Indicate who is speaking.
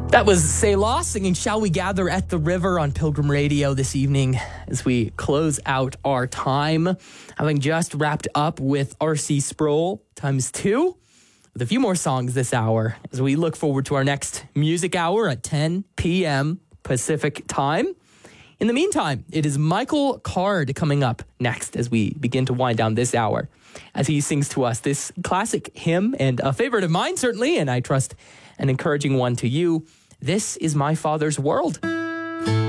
Speaker 1: That was Selah singing Shall We Gather at the River on Pilgrim Radio this evening as we close out our time, having just wrapped up with R.C. Sproul ×2 with a few more songs this hour as we look forward to our next music hour at 10 p.m. Pacific time. In the meantime, it is Michael Card coming up next as we begin to wind down this hour as he sings to us this classic hymn and a favorite of mine, certainly, and I trust an encouraging one to you. This is My Father's World.